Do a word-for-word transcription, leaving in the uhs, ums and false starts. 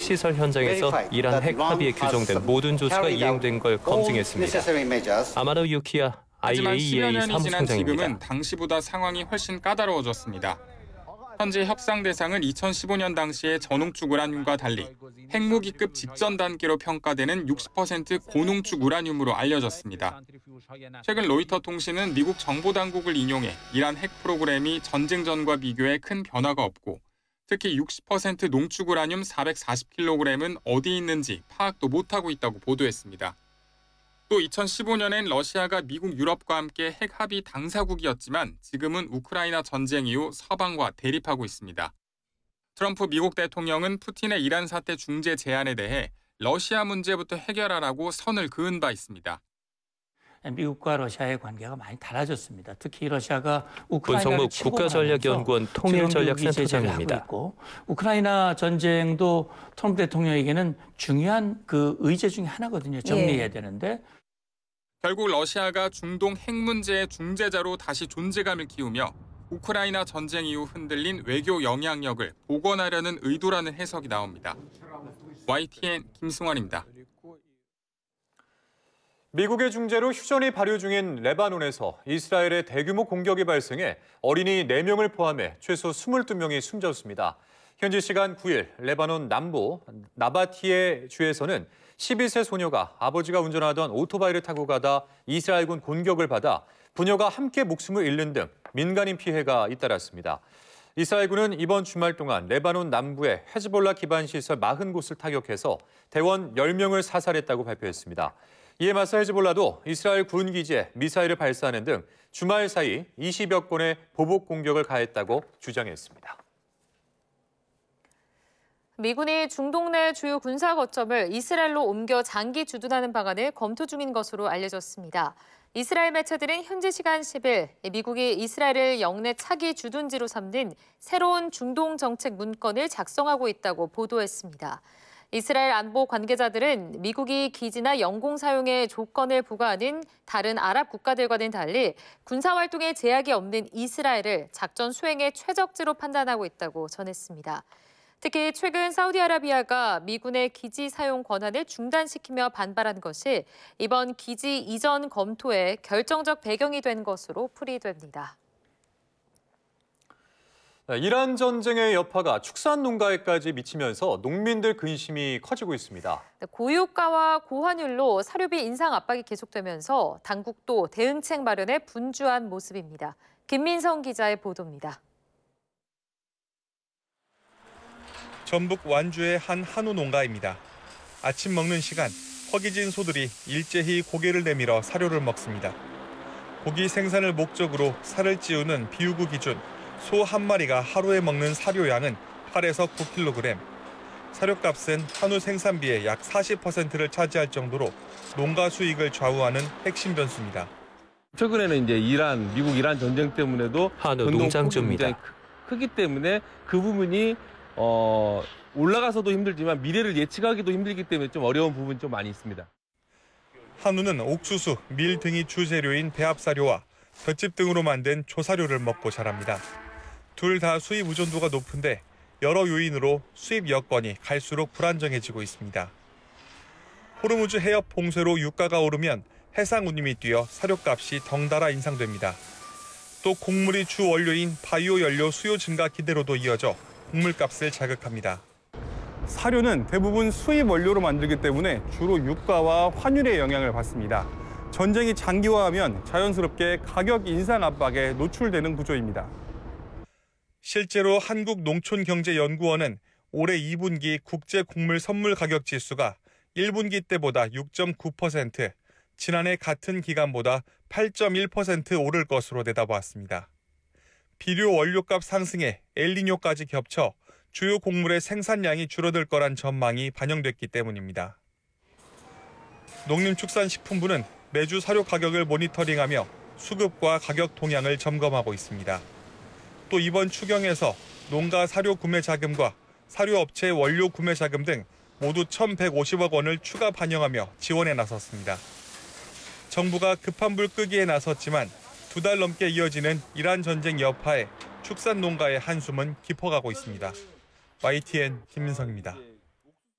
시설 현장에서 이란 핵 합의에 규정된 모든 조치가 이행된 걸 검증했습니다. 아마도 유키야 아이에이이에이 사무총장입니다. 지금은 당시보다 상황이 훨씬 까다로워졌습니다. 현재 협상 대상은 이천십오 년 당시의 저농축 우라늄과 달리 핵무기급 직전 단계로 평가되는 육십 퍼센트 고농축 우라늄으로 알려졌습니다. 최근 로이터 통신은 미국 정보당국을 인용해 이란 핵 프로그램이 전쟁 전과 비교해 큰 변화가 없고 특히 육십 퍼센트 농축 우라늄 사백사십 킬로그램은 어디 있는지 파악도 못하고 있다고 보도했습니다. 또 이천십오 년엔 러시아가 미국, 유럽과 함께 핵 합의 당사국이었지만 지금은 우크라이나 전쟁 이후 서방과 대립하고 있습니다. 트럼프 미국 대통령은 푸틴의 이란 사태 중재 제안에 대해 러시아 문제부터 해결하라고 선을 그은 바 있습니다. 미국과 러시아의 관계가 많이 달라졌습니다. 특히 러시아가 우크라이나를 문성묵 국가전략연구원 통일전략센터장입니다. 있고, 우크라이나 전쟁도 트럼프 대통령에게는 중요한 그 의제 중에 하나거든요. 정리해야 예. 되는데. 결국 러시아가 중동 핵 문제의 중재자로 다시 존재감을 키우며 우크라이나 전쟁 이후 흔들린 외교 영향력을 복원하려는 의도라는 해석이 나옵니다. 와이티엔 김승환입니다. 미국의 중재로 휴전이 발효 중인 레바논에서 이스라엘의 대규모 공격이 발생해 어린이 네 명을 포함해 최소 이십이 명이 숨졌습니다. 현지 시간 구 일 레바논 남부 나바티에 주에서는 십이 세 소녀가 아버지가 운전하던 오토바이를 타고 가다 이스라엘군 공격을 받아 부녀가 함께 목숨을 잃는 등 민간인 피해가 잇따랐습니다. 이스라엘군은 이번 주말 동안 레바논 남부의 헤즈볼라 기반 시설 사십 곳을 타격해서 대원 열 명을 사살했다고 발표했습니다. 이에 맞서 헤즈볼라도 이스라엘 군 기지에 미사일을 발사하는 등 주말 사이 이십여 건의 보복 공격을 가했다고 주장했습니다. 미군이 중동 내 주요 군사 거점을 이스라엘로 옮겨 장기 주둔하는 방안을 검토 중인 것으로 알려졌습니다. 이스라엘 매체들은 현지 시간 십 일 미국이 이스라엘을 영내 차기 주둔지로 삼는 새로운 중동 정책 문건을 작성하고 있다고 보도했습니다. 이스라엘 안보 관계자들은 미국이 기지나 영공 사용에 조건을 부과하는 다른 아랍 국가들과는 달리 군사활동에 제약이 없는 이스라엘을 작전 수행의 최적지로 판단하고 있다고 전했습니다. 특히 최근 사우디아라비아가 미군의 기지 사용 권한을 중단시키며 반발한 것이 이번 기지 이전 검토의 결정적 배경이 된 것으로 풀이됩니다. 이란 전쟁의 여파가 축산 농가에까지 미치면서 농민들 근심이 커지고 있습니다. 고유가와 고환율로 사료비 인상 압박이 계속되면서 당국도 대응책 마련에 분주한 모습입니다. 김민성 기자의 보도입니다. 전북 완주의 한 한우 농가입니다. 아침 먹는 시간, 허기진 소들이 일제히 고개를 내밀어 사료를 먹습니다. 고기 생산을 목적으로 살을 찌우는 비유구 기준 소 한 마리가 하루에 먹는 사료량은 팔에서 구 킬로그램. 사료값은 한우 생산비의 약 사십 퍼센트를 차지할 정도로 농가 수익을 좌우하는 핵심 변수입니다. 최근에는 이제 이란, 미국 이란 전쟁 때문에도 한우 농장주입니다. 크기 때문에 그 부분이 어, 올라가서도 힘들지만 미래를 예측하기도 힘들기 때문에 좀 어려운 부분이 좀 많이 있습니다. 한우는 옥수수, 밀 등이 주재료인 배합사료와 볏짚 등으로 만든 조사료를 먹고 자랍니다. 둘 다 수입 의존도가 높은데 여러 요인으로 수입 여건이 갈수록 불안정해지고 있습니다. 호르무즈 해협 봉쇄로 유가가 오르면 해상 운임이 뛰어 사료값이 덩달아 인상됩니다. 또 곡물이 주 원료인 바이오 연료 수요 증가 기대로도 이어져 곡물값을 자극합니다. 사료는 대부분 수입 원료로 만들기 때문에 주로 유가와 환율의 영향을 받습니다. 전쟁이 장기화하면 자연스럽게 가격 인상 압박에 노출되는 구조입니다. 실제로 한국농촌경제연구원은 올해 이 분기 국제 곡물 선물 가격 지수가 일 분기 때보다 육 점 구 퍼센트, 지난해 같은 기간보다 팔 점 일 퍼센트 오를 것으로 내다보았습니다. 비료 원료값 상승에 엘니뇨까지 겹쳐 주요 곡물의 생산량이 줄어들 거란 전망이 반영됐기 때문입니다. 농림축산식품부는 매주 사료 가격을 모니터링하며 수급과 가격 동향을 점검하고 있습니다. 또 이번 추경에서 농가 사료 구매 자금과 사료업체 원료 구매 자금 등 모두 천백오십억 원을 추가 반영하며 지원에 나섰습니다. 정부가 급한 불 끄기에 나섰지만 두 달 넘게 이어지는 이란 전쟁 여파에 축산 농가의 한숨은 깊어가고 있습니다. 와이티엔 김민성입니다.